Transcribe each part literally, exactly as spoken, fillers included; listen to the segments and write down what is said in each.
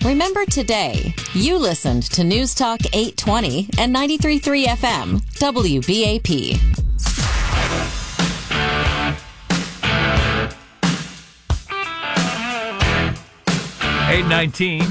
Remember today, you listened to News Talk eight twenty and ninety-three point three F M, W B A P. eight nineteen,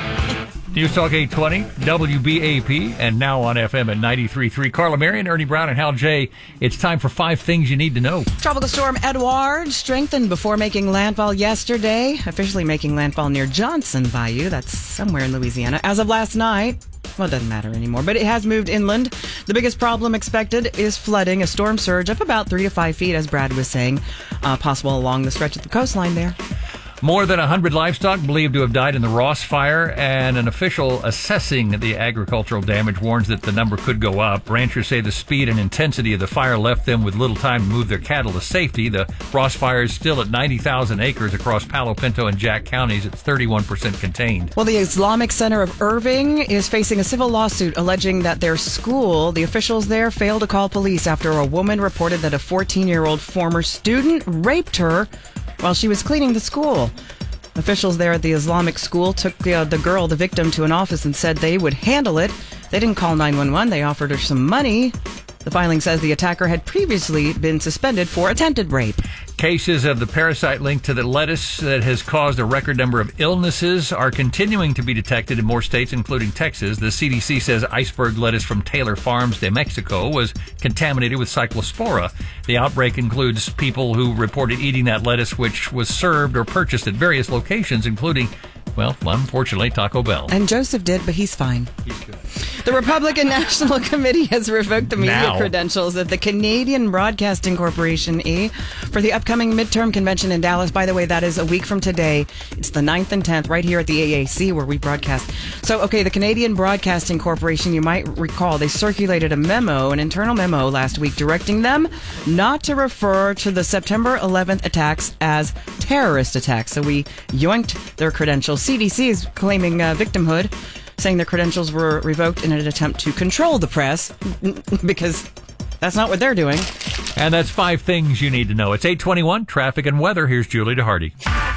News Talk eight twenty, W B A P, and now on F M at ninety-three point three. Carla Marion, Ernie Brown, and Hal J. It's time for five things you need to know. Tropical storm Edouard strengthened before making landfall yesterday, officially making landfall near Johnson Bayou. That's somewhere in Louisiana. As of last night, well, it doesn't matter anymore, but it has moved inland. The biggest problem expected is flooding, a storm surge of about three to five feet, as Brad was saying, uh, possible along the stretch of the coastline there. More than one hundred livestock believed to have died in the Ross fire, and an official assessing the agricultural damage warns that the number could go up. Ranchers say the speed and intensity of the fire left them with little time to move their cattle to safety. The Ross fire is still at ninety thousand acres across Palo Pinto and Jack counties. It's thirty-one percent contained. Well, the Islamic Center of Irving is facing a civil lawsuit alleging that their school, the officials there, failed to call police after a woman reported that a fourteen-year-old former student raped her while she was cleaning the school. Officials there at the Islamic school took uh, the girl, the victim, to an office and said they would handle it. They didn't call nine one one. They offered her some money. The filing says the attacker had previously been suspended for attempted rape. Cases of the parasite linked to the lettuce that has caused a record number of illnesses are continuing to be detected in more states, including Texas. The C D C says iceberg lettuce from Taylor Farms de Mexico was contaminated with cyclospora. The outbreak includes people who reported eating that lettuce, which was served or purchased at various locations, including, well, unfortunately, Taco Bell. And Joseph did, but he's fine. He's good. The Republican National Committee has revoked the media Now. credentials of the Canadian Broadcasting Corporation, E, for the upcoming midterm convention in Dallas. By the way, that is a week from today. It's the ninth and tenth, right here at the A A C where we broadcast. So, okay, the Canadian Broadcasting Corporation, you might recall, they circulated a memo, an internal memo last week, directing them not to refer to the September eleventh attacks as terrorist attacks. So we yoinked their credentials. C D C is claiming uh, victimhood, saying their credentials were revoked in an attempt to control the press, because that's not what they're doing. And that's five things you need to know. It's eight twenty-one, traffic and weather. Here's Julie DeHardy.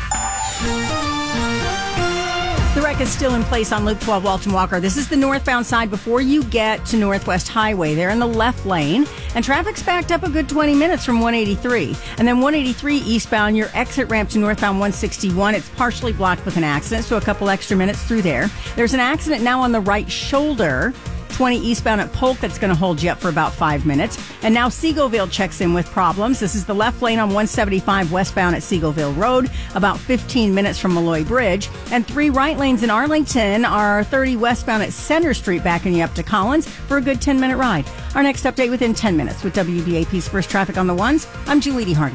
The wreck is still in place on Loop twelve, Walton Walker. This is the northbound side before you get to Northwest Highway. They're in the left lane, and traffic's backed up a good twenty minutes from one eighty-three. And then one eighty-three eastbound, your exit ramp to northbound one sixty-one. It's partially blocked with an accident, so a couple extra minutes through there. There's an accident now on the right shoulder, twenty eastbound at Polk, that's going to hold you up for about five minutes. And now Seagoville checks in with problems. This is the left lane on one seventy-five westbound at Seagoville Road, about fifteen minutes from Malloy Bridge. And three right lanes in Arlington are thirty westbound at Center Street, backing you up to Collins for a good ten minute ride. Our next update within ten minutes with W B A P's First Traffic on the Ones. I'm Julie DeHardy.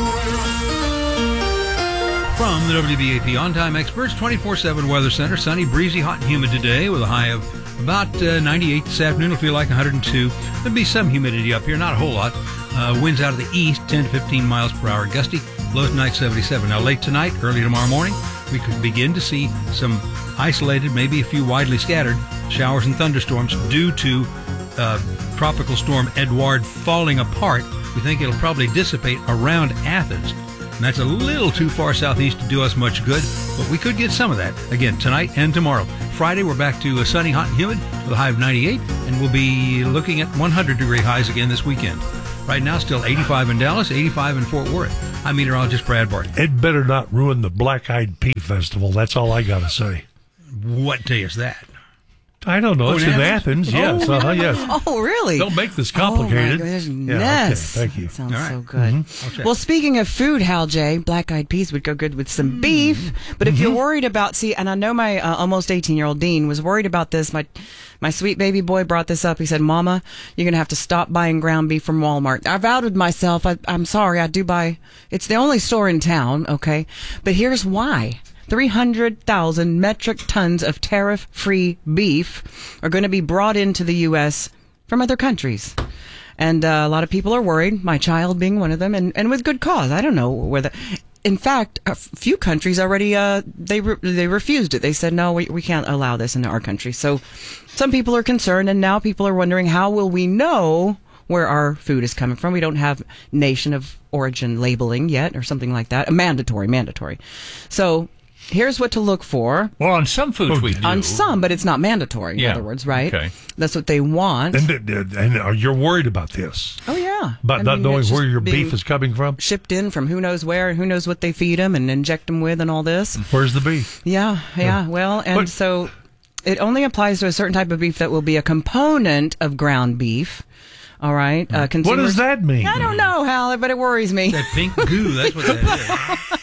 From the W B A P On-Time Experts twenty-four seven Weather Center, sunny, breezy, hot, and humid today with a high of about uh, ninety-eight. This afternoon will feel like one hundred two. There'll be some humidity up here, not a whole lot. Uh, winds out of the east, ten to fifteen miles per hour, gusty. Low tonight, seventy-seven. Now, late tonight, early tomorrow morning, we could begin to see some isolated, maybe a few widely scattered showers and thunderstorms due to uh, tropical storm Edouard falling apart. We think it'll probably dissipate around Athens. And that's a little too far southeast to do us much good, but we could get some of that, again, tonight and tomorrow. Friday, we're back to a sunny, hot, and humid with a high of ninety-eight, and we'll be looking at one hundred degree highs again this weekend. Right now, still eighty-five in Dallas, eighty-five in Fort Worth. I'm meteorologist Brad Barton. It better not ruin the Black Eyed Pea Festival. That's all I got to say. What day is that? I don't know. Oh, it's in in Athens? Athens. Yes. Oh, Uh-huh, yes. Oh, really? Don't make this complicated. Oh, my goodness. Yeah, Yes. okay, thank you. That sounds All right. so good. Mm-hmm. Well, speaking of food, Hal J, black-eyed peas would go good with some beef. But if Mm-hmm. you're worried about, see, and I know my uh, almost eighteen-year-old Dean was worried about this. My my sweet baby boy brought this up. He said, Mama, you're going to have to stop buying ground beef from Walmart. I've outed myself. I, I'm sorry. I do buy, it's the only store in town, okay? But here's why. three hundred thousand metric tons of tariff-free beef are going to be brought into the U S from other countries. And uh, a lot of people are worried, my child being one of them, and, and with good cause. I don't know whether... In fact, a few countries already, uh, they re- they refused it. They said, no, we, we can't allow this in our country. So some people are concerned, and now people are wondering, how will we know where our food is coming from? We don't have nation of origin labeling yet or something like that. Mandatory, mandatory. So here's what to look for. Well, on some foods we do. On some, but it's not mandatory, in Yeah. other words, right? Okay. That's what they want. And, and, and you're worried about this. Oh, yeah. About I not mean, knowing it's where just your being beef is coming from? shipped in from who knows where, and who knows what they feed them and inject them with and all this. Where's the beef? Yeah, yeah. Well, and But- so it only applies to a certain type of beef that will be a component of ground beef. All right. Uh, What consumers- does that mean? I don't know, Hal, but it worries me. That pink goo, that's what that is.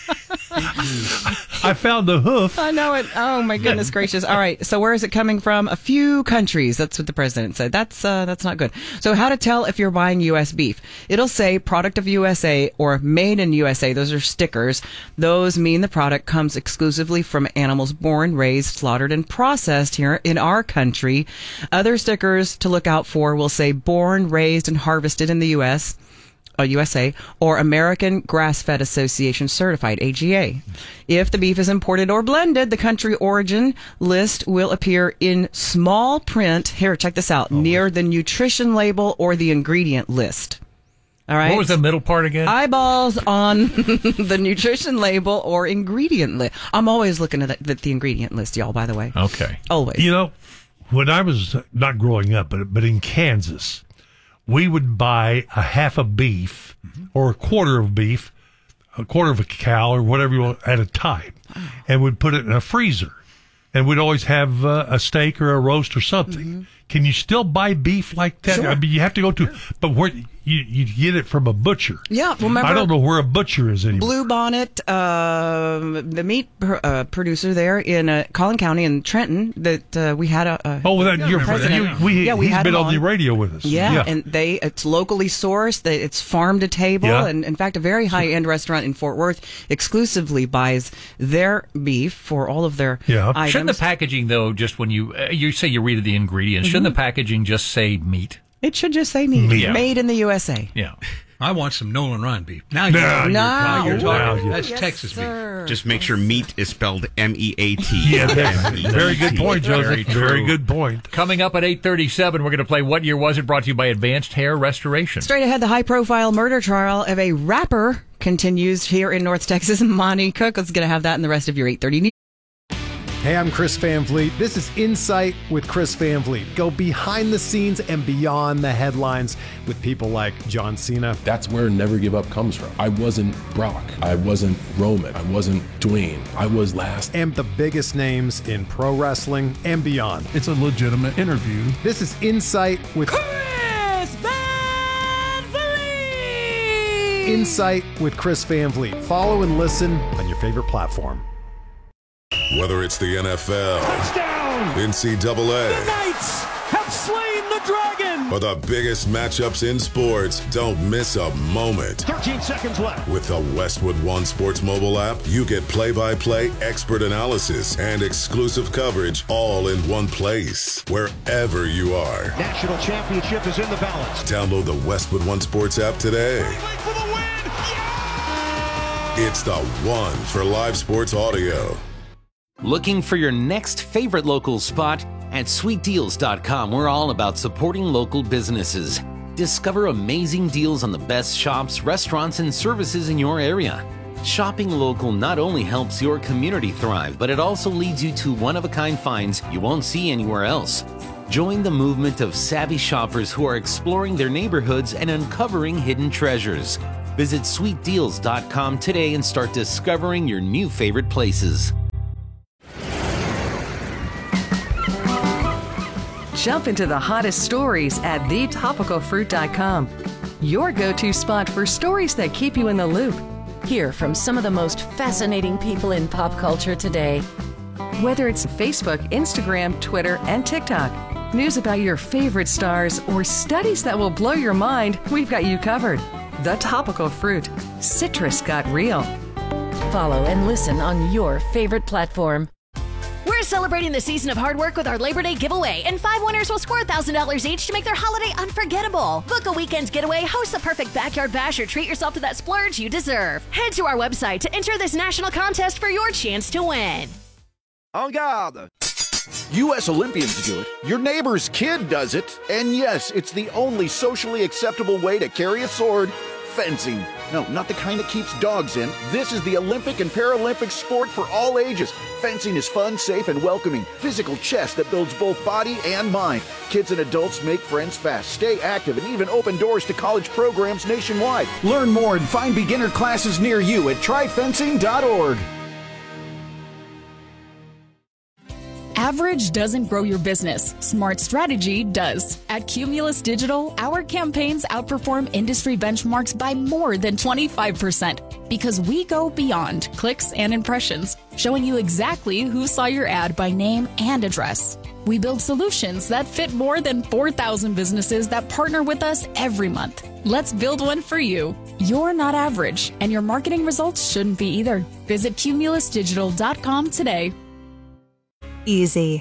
I found the hoof. I know it. Oh my goodness gracious! All right, so where is it coming from? A few countries. That's what the president said. That's uh, that's not good. So how to tell if you're buying U S beef? It'll say product of U S A or made in U S A. Those are stickers. Those mean the product comes exclusively from animals born, raised, slaughtered, and processed here in our country. Other stickers to look out for will say born, raised, and harvested in the U S Uh, U S A, or American Grass-Fed Association Certified, A G A. If the beef is imported or blended, the country origin list will appear in small print. Here, check this out, near the nutrition label or the ingredient list. All right. What was the middle part again? Eyeballs on the nutrition label or ingredient list. I'm always looking at the, the ingredient list, y'all, by the way. Okay. Always. You know, when I was not growing up, but, but in Kansas, we would buy a half a beef or a quarter of beef, a quarter of a cow or whatever you want at a time, and we'd put it in a freezer. And we'd always have uh, a steak or a roast or something. Mm-hmm. Can you still buy beef like that? Sure. I mean, you have to go to, but where you you get it from a butcher. Yeah, well, remember- I don't know where a butcher is anymore. Blue Bonnet, uh, the meat pr- uh, producer there in uh, Collin County in Trenton, that uh, we had a. a Oh, well, that, you're, president. you, we, Yeah, we he's had been him on the on. radio with us. Yeah, and they it's locally sourced. They, it's farm to table, Yeah. and in fact, a very high end restaurant in Fort Worth exclusively buys their beef for all of their Yeah. items. Shouldn't the packaging, though, just when you uh, you say you read the ingredients, shouldn't the packaging just say meat? It should just say meat, Meat. made in the U S A. Yeah. I want some Nolan Ryan beef. Now No, you're you're talking. No, Now you're wow. talking. That's Yes, Texas beef. sir. Just make sure meat is spelled M E A T. Yeah, that's- very good point, Joseph. Very Very, true. good point. Coming up at eight thirty-seven, we're going to play What Year Was It? Brought to you by Advanced Hair Restoration. Straight ahead, the high-profile murder trial of a rapper continues here in North Texas. Monty Cook is going to have that in the rest of your eight thirty news. Hey, I'm Chris Van Vliet. This is Insight with Chris Van Vliet. Go behind the scenes and beyond the headlines with people like John Cena. That's where Never Give Up comes from. I wasn't Brock. I wasn't Roman. I wasn't Dwayne. I was last. And the biggest names in pro wrestling and beyond. It's a legitimate interview. This is Insight with Chris Van Vliet! Insight with Chris Van Vliet. Follow and listen on your favorite platform. Whether it's the N F L, Touchdown! N C double A, The Knights have slain the dragon! or the biggest matchups in sports, don't miss a moment. thirteen seconds left. With the Westwood One Sports mobile app, you get play-by-play expert analysis and exclusive coverage all in one place, wherever you are. National championship is in the balance. Download the Westwood One Sports app today. For the win! It's the one for live sports audio. Looking for your next favorite local spot? At sweet deals dot com, we're all about supporting local businesses. Discover amazing deals on the best shops, restaurants, and services in your area. Shopping local not only helps your community thrive, but it also leads you to one-of-a-kind finds you won't see anywhere else. Join the movement of savvy shoppers who are exploring their neighborhoods and uncovering hidden treasures. Visit sweet deals dot com today and start discovering your new favorite places. Jump into the hottest stories at the topical fruit dot com. Your go-to spot for stories that keep you in the loop. Hear from some of the most fascinating people in pop culture today. Whether it's Facebook, Instagram, Twitter, and TikTok, news about your favorite stars, or studies that will blow your mind, we've got you covered. The Topical Fruit. Citrus got real. Follow and listen on your favorite platform. We're celebrating the season of hard work with our Labor Day giveaway, and five winners will score one thousand dollars each to make their holiday unforgettable. Book a weekend getaway, host the perfect backyard bash, or treat yourself to that splurge you deserve. Head to our website to enter this national contest for your chance to win. En garde! U S Olympians do it, your neighbor's kid does it, and yes, it's the only socially acceptable way to carry a sword, fencing. No, not the kind that keeps dogs in. This is the Olympic and Paralympic sport for all ages. Fencing is fun, safe, and welcoming. Physical chess that builds both body and mind. Kids and adults make friends fast, stay active, and even open doors to college programs nationwide. Learn more and find beginner classes near you at try fencing dot org. Average doesn't grow your business. Smart strategy does. At Cumulus Digital, our campaigns outperform industry benchmarks by more than twenty-five percent because we go beyond clicks and impressions, showing you exactly who saw your ad by name and address. We build solutions that fit more than four thousand businesses that partner with us every month. Let's build one for you. You're not average, and your marketing results shouldn't be either. Visit cumulus digital dot com today. Easy.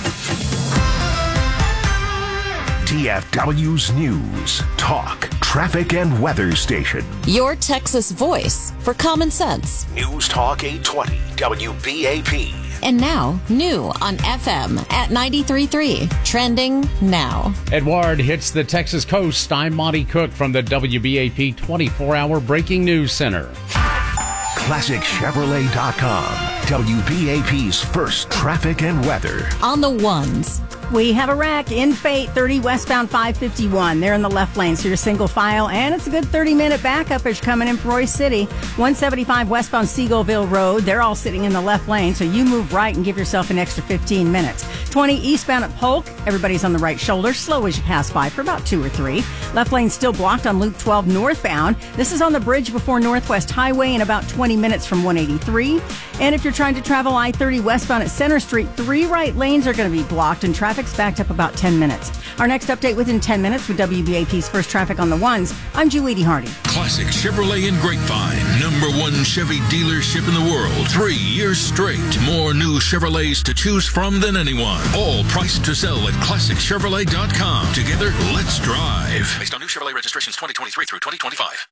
T F W's News, Talk, Traffic, and Weather Station. Your Texas voice for common sense. News Talk eight twenty, W B A P. And now, new on F M at ninety-three point three. Trending now. Edward hits the Texas coast. I'm Monty Cook from the W B A P twenty-four hour Breaking News Center. Classic Chevrolet dot com, W B A P's first traffic and weather. On the ones. We have a wreck in Fate, thirty westbound five fifty-one. They're in the left lane, so you're single file, and it's a good thirty-minute backup as you're coming in from Royce City. one seventy-five westbound Seagoville Road. They're all sitting in the left lane, so you move right and give yourself an extra fifteen minutes. twenty eastbound at Polk. Everybody's on the right shoulder. Slow as you pass by for about two or three. Left lane still blocked on Loop twelve northbound. This is on the bridge before Northwest Highway in about twenty minutes from one eighty-three. And if you're trying to travel I thirty westbound at Center Street, three right lanes are going to be blocked and traffic's backed up about ten minutes. Our next update within ten minutes with W B A P's first traffic on the ones. I'm Julie Hardy. Classic Chevrolet in Grapevine, number one Chevy dealership in the world. Three years straight. More new Chevrolets to choose from than anyone. All priced to sell at classic chevrolet dot com. Together, let's drive. Based on new Chevrolet registrations twenty twenty-three through twenty twenty-five.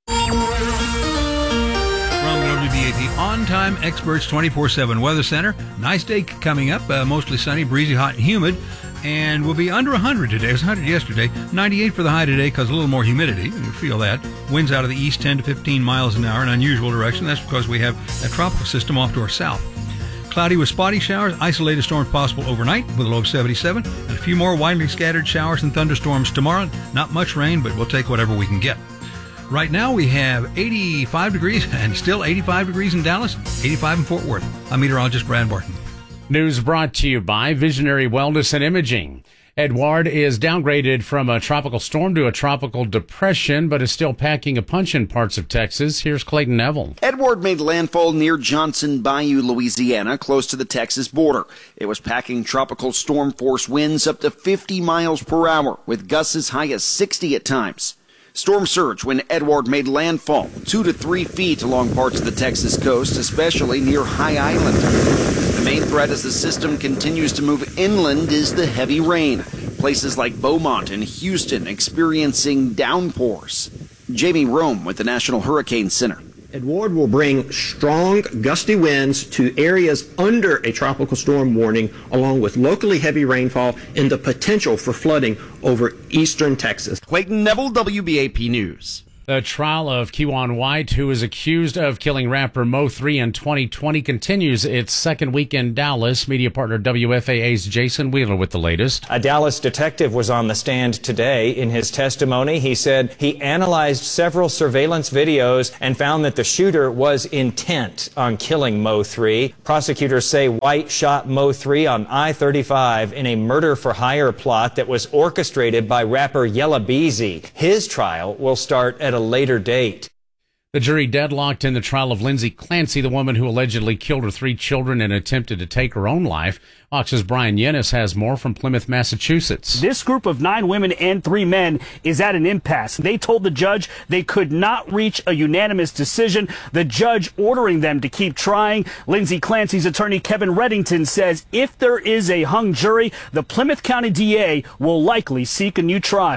From the W B A P On-Time Experts twenty-four seven Weather Center. Nice day coming up. Uh, mostly sunny, breezy, hot, and humid. And we'll be under one hundred today. It was one hundred yesterday. ninety-eight for the high today because a little more humidity. You feel that. Winds out of the east ten to fifteen miles an hour in unusual direction. That's because we have a tropical system off to our south. Cloudy with spotty showers. Isolated storms possible overnight with a low of seventy-seven. And a few more widely scattered showers and thunderstorms tomorrow. Not much rain, but we'll take whatever we can get. Right now we have eighty-five degrees and still eighty-five degrees in Dallas, eighty-five in Fort Worth. I'm meteorologist Brad Barton. News brought to you by Visionary Wellness and Imaging. Edward is downgraded from a tropical storm to a tropical depression, but is still packing a punch in parts of Texas. Here's Clayton Neville. Edward made landfall near Johnson Bayou, Louisiana, close to the Texas border. It was packing tropical storm force winds up to fifty miles per hour, with gusts as high as sixty at times. Storm surge when Edward made landfall, two to three feet along parts of the Texas coast, especially near High Island. The main threat as the system continues to move inland is the heavy rain. Places like Beaumont and Houston experiencing downpours. Jamie Rome with the National Hurricane Center. Edward will bring strong, gusty winds to areas under a tropical storm warning, along with locally heavy rainfall and the potential for flooding over eastern Texas. Clayton Neville, W B A P News. The trial of Kewan White, who is accused of killing rapper Mo three in twenty twenty, continues its second week in Dallas. Media partner W F A A's Jason Wheeler with the latest. A Dallas detective was on the stand today. In his testimony, he said he analyzed several surveillance videos and found that the shooter was intent on killing Mo three. Prosecutors say White shot Mo three on I thirty-five in a murder-for-hire plot that was orchestrated by rapper Yella Beezy. His trial will start at a later date. The jury deadlocked in the trial of Lindsay Clancy, the woman who allegedly killed her three children and attempted to take her own life. Fox's Brian Yennis has more from Plymouth, Massachusetts. This group of nine women and three men is at an impasse. They told the judge they could not reach a unanimous decision, the judge ordering them to keep trying. Lindsay Clancy's attorney Kevin Reddington says if there is a hung jury, the Plymouth County D A will likely seek a new trial.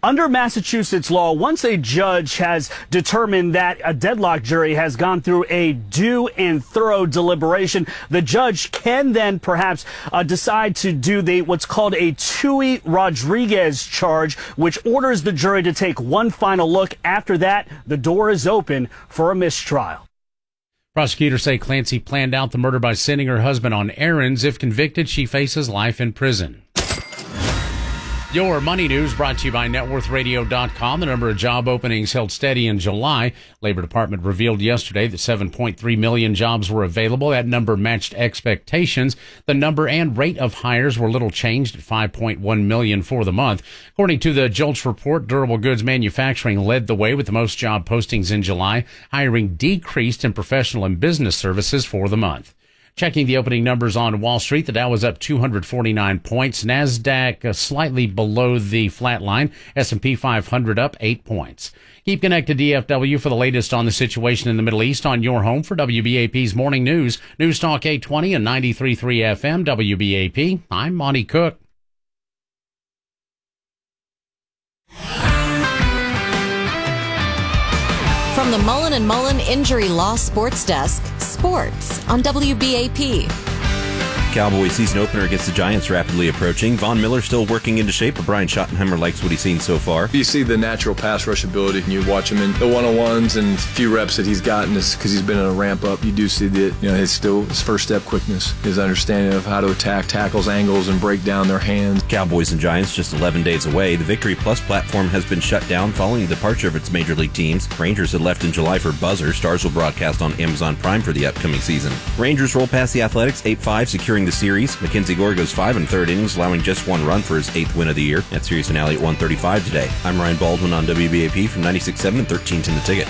Under Massachusetts law, once a judge has determined that a deadlock jury has gone through a due and thorough deliberation, the judge can then perhaps uh, decide to do the what's called a Tui Rodriguez charge, which orders the jury to take one final look. After that, the door is open for a mistrial. Prosecutors say Clancy planned out the murder by sending her husband on errands. If convicted, she faces life in prison. Your money news brought to you by net worth radio dot com. The number of job openings held steady in July. Labor Department revealed yesterday that seven point three million jobs were available. That number matched expectations. The number and rate of hires were little changed at five point one million for the month. According to the JOLTS report, durable goods manufacturing led the way with the most job postings in July. Hiring decreased in professional and business services for the month. Checking the opening numbers on Wall Street, the Dow was up two hundred forty-nine points. NASDAQ uh, slightly below the flat line. S and P five hundred up eight points. Keep connected to D F W for the latest on the situation in the Middle East on your home for W B A P's Morning News. News Talk eight twenty and ninety-three point three F M W B A P. I'm Monty Cook. From the Mullen and Mullen Injury Law Sports Desk, sports on W B A P. Cowboys season opener against the Giants rapidly approaching. Von Miller still working into shape, but Brian Schottenheimer likes what he's seen so far. You see the natural pass rush ability, and you watch him in the one-on-ones and few reps that he's gotten because he's been in a ramp-up. You do see that, you know, his still his first-step quickness, his understanding of how to attack tackles, angles, and break down their hands. Cowboys and Giants just eleven days away. The Victory Plus platform has been shut down following the departure of its major league teams. Rangers had left in July for Buzzer. Stars will broadcast on Amazon Prime for the upcoming season. Rangers roll past the Athletics eight five, securing the series. Mackenzie Gore goes five in the third innings, allowing just one run for his eighth win of the year. That series finale at one thirty-five today. I'm Ryan Baldwin on W B A P from ninety-six point seven and thirteen ten The Ticket.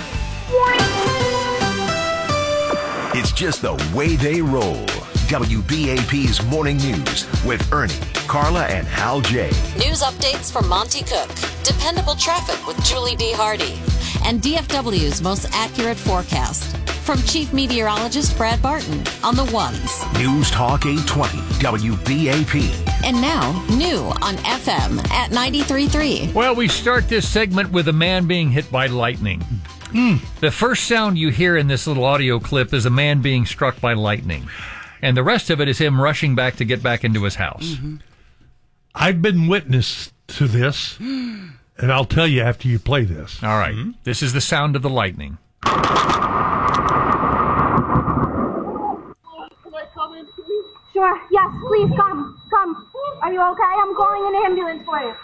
It's just the way they roll. W B A P's Morning News with Ernie, Carla, and Hal J. News updates from Monty Cook, dependable traffic with Julie D. Hardy, and D F W's most accurate forecast. From Chief Meteorologist Brad Barton on the ones. News Talk eight twenty, W B A P. And now, new on F M at ninety-three point three. Well, we start this segment with a man being hit by lightning. Mm. The first sound you hear in this little audio clip is a man being struck by lightning. And the rest of it is him rushing back to get back into his house. Mm-hmm. I've been witness to this, and I'll tell you after you play this. All right. Mm-hmm. This is the sound of the lightning. Sure, yes, please come, come. Are you okay? I'm calling an ambulance for you.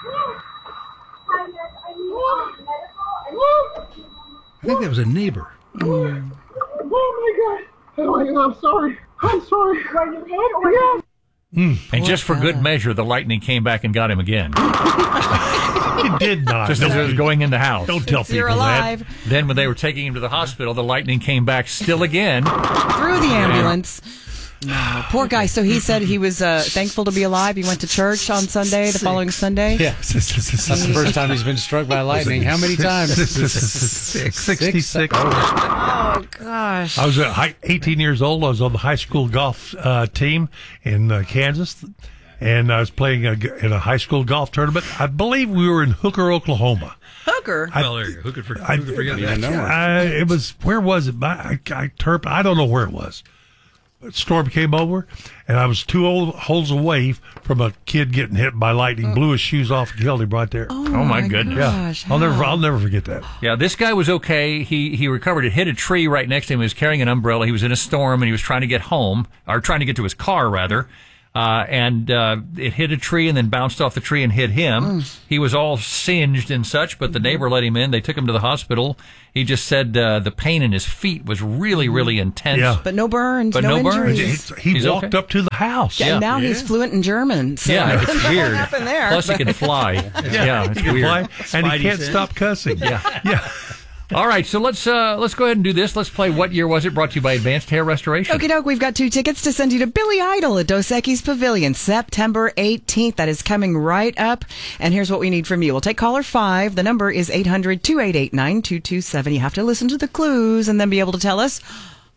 I think that was a neighbor. Mm. Oh my God. Oh my God, I'm sorry. I'm sorry. Were you hit or? Yes. Mm, and just for good measure, the lightning came back and got him again. It did not. Just as it was going in the house. Don't tell You're people alive. that. Then when they were taking him to the hospital, the lightning came back still again. Through the ambulance. No, poor guy. So he said he was uh, thankful to be alive. He went to church on Sunday, the following Sunday. Yeah. That's the first time he's been struck by lightning. How many times? Six. sixty-six. Oh, gosh. I was uh, eighteen years old. I was on the high school golf uh, team in uh, Kansas, and I was playing a, in a high school golf tournament. I believe we were in Hooker, Oklahoma. Hooker? I, well, there you go. Who could, for, I, who could forget I, that? I, it was, where was it? I, I, terp, I don't know where it was. Storm came over, and I was two old holes away from a kid getting hit by lightning. Oh. Blew his shoes off and killed him right there. Oh, oh my, my goodness! Gosh, yeah, I'll never, I'll never forget that. Yeah, this guy was okay. He he recovered. It hit a tree right next to him. He was carrying an umbrella. He was in a storm, and he was trying to get home, or trying to get to his car rather. Uh, and uh, it hit a tree and then bounced off the tree and hit him. Mm. He was all singed and such, but the neighbor let him in. They took him to the hospital. He just said uh, the pain in his feet was really, really intense. Yeah. But no burns, but no, no injuries. burns. He He's walked okay. up to the house. Yeah, yeah. and now yeah. he's fluent in German. So yeah, it's weird. What happened there? Plus he can fly. yeah. yeah, it's he can weird. fly, and Spidey he can't sense. stop cussing. Yeah. yeah. All right, so let's uh, let's go ahead and do this. Let's play What Year Was It? Brought to you by Advanced Hair Restoration. Okie doke, we've got two tickets to send you to Billy Idol at Dos Equis Pavilion, September eighteenth. That is coming right up. And here's what we need from you. We'll take caller five. The number is eight hundred, two eight eight, nine two two seven. You have to listen to the clues and then be able to tell us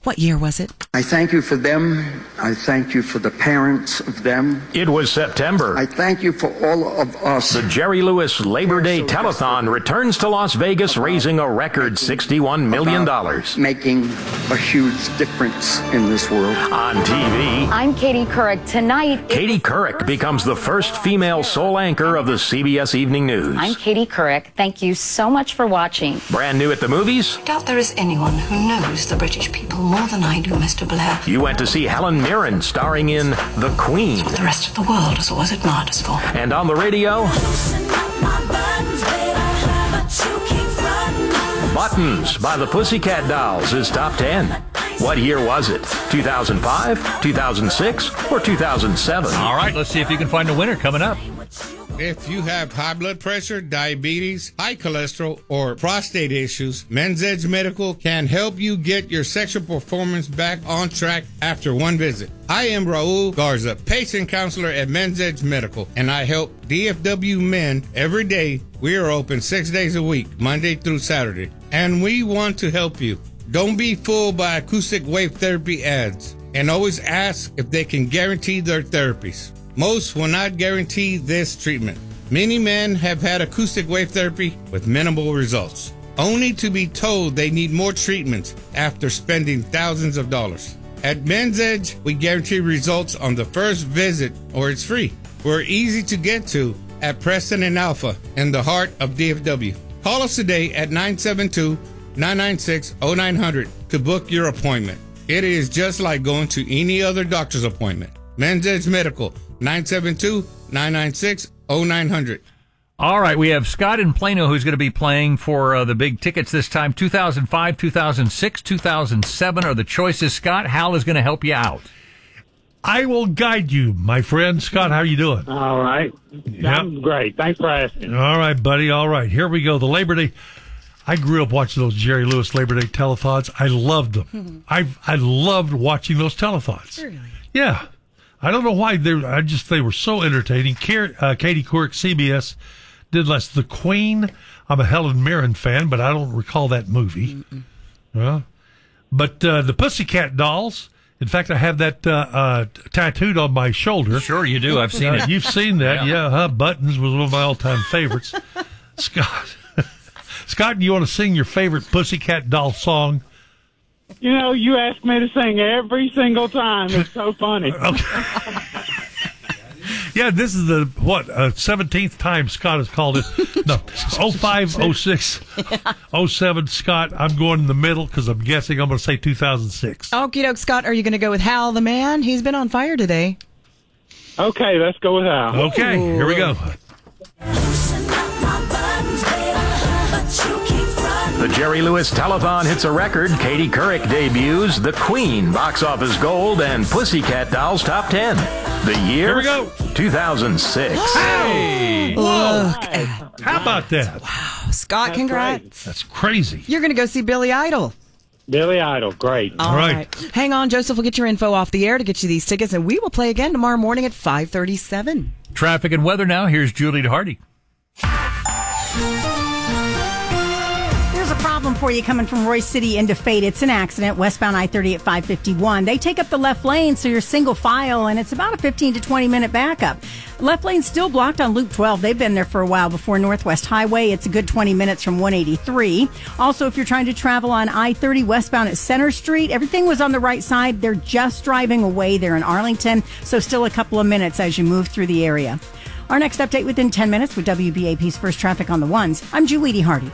What year was it? I thank you for them. I thank you for the parents of them. It was September. I thank you for all of us. The Jerry Lewis Labor Day Telethon returns to Las Vegas, raising a record sixty-one million dollars. Making a huge difference in this world. On T V, I'm Katie Couric. Tonight, Katie Couric becomes the first female sole anchor of the C B S Evening News. I'm Katie Couric. Thank you so much for watching. Brand new at the movies? I doubt there is anyone who knows the British people more than I do, Mister Blair. You went to see Helen Mirren starring in The Queen. The rest of the world has always admired us for. And on the radio, Buttons by the Pussycat Dolls is top ten. What year was it? two thousand five, two thousand six, or two thousand seven? All right, let's see if you can find a winner coming up. If you have high blood pressure, diabetes, high cholesterol, or prostate issues, Men's Edge Medical can help you get your sexual performance back on track after one visit. I am Raul Garza, patient counselor at Men's Edge Medical, and I help D F W men every day. We are open six days a week, Monday through Saturday, and we want to help you. Don't be fooled by acoustic wave therapy ads, and always ask if they can guarantee their therapies. Most will not guarantee this treatment. Many men have had acoustic wave therapy with minimal results, only to be told they need more treatments after spending thousands of dollars. At Men's Edge, we guarantee results on the first visit, or it's free. We're easy to get to at Preston and Alpha in the heart of D F W. Call us today at nine seven two, nine nine six, zero nine zero zero to book your appointment. It is just like going to any other doctor's appointment. Men's Edge Medical, nine seven two, nine nine six, zero nine zero zero. All right, we have Scott in Plano who's going to be playing for uh, the big tickets this time. two thousand five, two thousand six, two thousand seven are the choices. Scott, Hal is going to help you out. I will guide you, my friend. Scott, how are you doing? All right. Yep. I'm great. Thanks for asking. All right, buddy. All right. Here we go. The Labor Day. I grew up watching those Jerry Lewis Labor Day telethons. I loved them. Mm-hmm. I I loved watching those telethons. Really? Yeah. I don't know why. They I just they were so entertaining. Uh, Katie Couric, C B S, did less. The Queen. I'm a Helen Mirren fan, but I don't recall that movie. Well, but uh, the Pussycat Dolls. In fact, I have that uh, uh, tattooed on my shoulder. Sure, you do. I've seen uh, it. You've seen that, yeah. Yeah. yeah huh? Buttons was one of my all-time favorites. Scott, Scott, do you want to sing your favorite Pussycat Doll song? You know, you ask me to sing every single time. It's so funny. Okay. Yeah, this is the, what, uh, seventeenth time Scott has called it. No, oh five, oh six, oh seven, Scott, I'm going in the middle because I'm guessing I'm going to say two thousand six. Okie doke, Scott, are you going to go with Hal the man? He's been on fire today. Okay, let's go with Hal. Okay, Ooh. here we go. The Jerry Lewis Telethon hits a record. Katie Couric debuts The Queen, box office gold, and Pussycat Dolls top ten. The year? Here we go. two thousand six. Hey! Look. How about that? Wow. Scott, That's congrats. great. That's crazy. You're going to go see Billy Idol. Billy Idol, great. All right. right. Hang on, Joseph. We'll get your info off the air to get you these tickets, and we will play again tomorrow morning at five thirty-seven. Traffic and weather now. Here's Julie Hardy. There's a problem for you coming from Royce City into Fate. It's an accident, westbound I thirty at five fifty-one. They take up the left lane, so you're single file, and it's about a fifteen to twenty minute backup. Left lane still blocked on Loop twelve. They've been there for a while before Northwest Highway. It's a good twenty minutes from one eighty-three. Also, if you're trying to travel on I thirty westbound at Center Street, everything was on the right side. They're just driving away there in Arlington, so still a couple of minutes as you move through the area. Our next update within ten minutes with W B A P's First Traffic on the Ones. I'm Julie Hardy.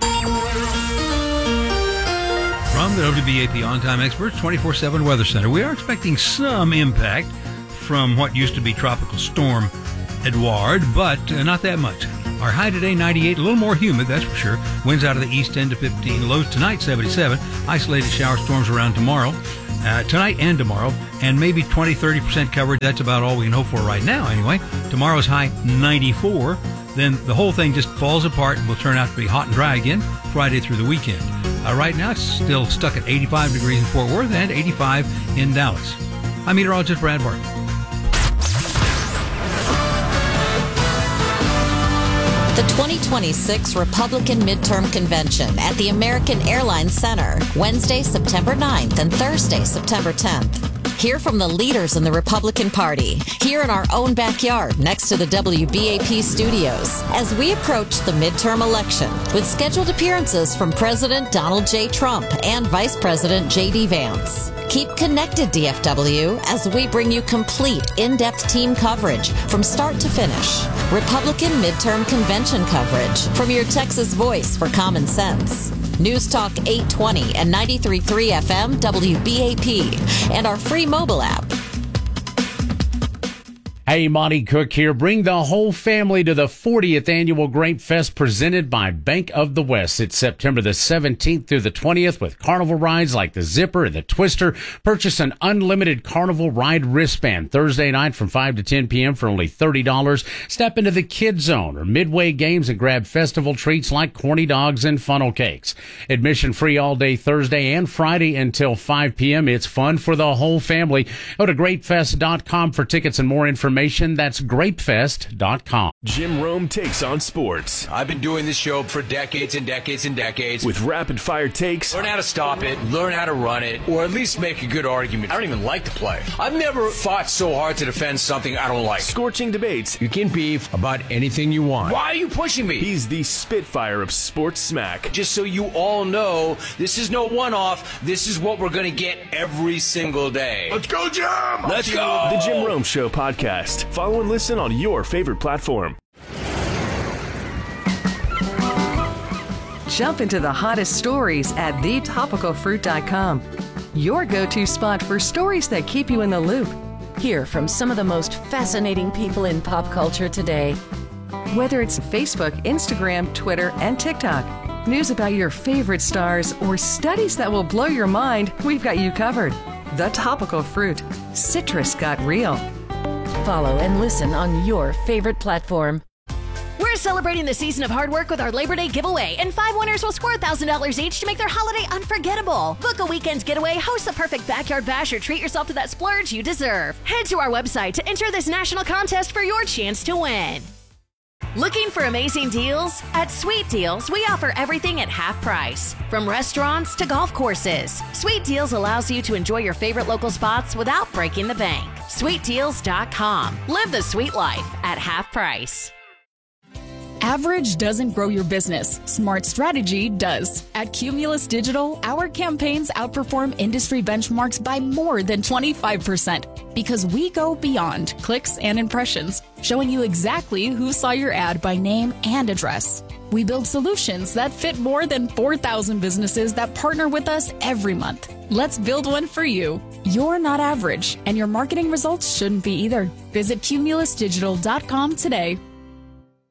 From the W B A P On-Time Experts twenty-four seven Weather Center, we are expecting some impact from what used to be Tropical Storm Edouard, but uh, not that much. Our high today, ninety-eight, a little more humid, that's for sure. Winds out of the east ten to fifteen. Lows tonight, seventy-seven. Isolated shower storms around tomorrow, uh, tonight and tomorrow, and maybe twenty, thirty percent coverage. That's about all we can hope for right now, anyway. Tomorrow's high, ninety-four. Then the whole thing just falls apart and will turn out to be hot and dry again Friday through the weekend. Uh, right now, it's still stuck at eighty-five degrees in Fort Worth and eighty-five in Dallas. I'm meteorologist Brad Barton. The twenty twenty-six Republican Midterm Convention at the American Airlines Center, Wednesday, September ninth and Thursday, September tenth. Hear from the leaders in the Republican Party, here in our own backyard next to the W B A P studios, as we approach the midterm election with scheduled appearances from President Donald J. Trump and Vice President J D. Vance. Keep connected, D F W, as we bring you complete, in-depth team coverage from start to finish. Republican Midterm Convention coverage from your Texas voice for common sense. News Talk eight twenty and ninety-three point three F M W B A P and our free mobile app. Hey, Monty Cook here. Bring the whole family to the fortieth Annual Grape Fest presented by Bank of the West. It's September the seventeenth through the twentieth with carnival rides like the Zipper and the Twister. Purchase an unlimited carnival ride wristband Thursday night from five to ten p.m. for only thirty dollars. Step into the Kids Zone or Midway Games and grab festival treats like corny dogs and funnel cakes. Admission free all day Thursday and Friday until five p.m. It's fun for the whole family. Go to grape fest dot com for tickets and more information. That's grape fest dot com. Jim Rome takes on sports. I've been doing this show for decades and decades and decades. With rapid fire takes. Learn how to stop it, learn how to run it, or at least make a good argument. I don't even like to play. I've never fought so hard to defend something I don't like. Scorching debates. You can beef about anything you want. Why are you pushing me? He's the Spitfire of sports smack. Just so you all know, this is no one-off. This is what we're going to get every single day. Let's go, Jim! Let's go! The Jim Rome Show podcast. Follow and listen on your favorite platform. Jump into the hottest stories at the topical fruit dot com. Your go-to spot for stories that keep you in the loop. Hear from some of the most fascinating people in pop culture today. Whether it's Facebook, Instagram, Twitter, and TikTok, news about your favorite stars, or studies that will blow your mind, we've got you covered. The Topical Fruit. Citrus got real. Follow and listen on your favorite platform. We're celebrating the season of hard work with our Labor Day giveaway, and five winners will score one thousand dollars each to make their holiday unforgettable. Book a weekend's getaway, host the perfect backyard bash, or treat yourself to that splurge you deserve. Head to our website to enter this national contest for your chance to win. Looking for amazing deals? At Sweet Deals, we offer everything at half price. From restaurants to golf courses, Sweet Deals allows you to enjoy your favorite local spots without breaking the bank. sweet deals dot com. Live the sweet life at half price. Average doesn't grow your business. Smart strategy does. At Cumulus Digital, our campaigns outperform industry benchmarks by more than twenty-five percent because we go beyond clicks and impressions, showing you exactly who saw your ad by name and address. We build solutions that fit more than four thousand businesses that partner with us every month. Let's build one for you. You're not average, and your marketing results shouldn't be either. Visit cumulus digital dot com today.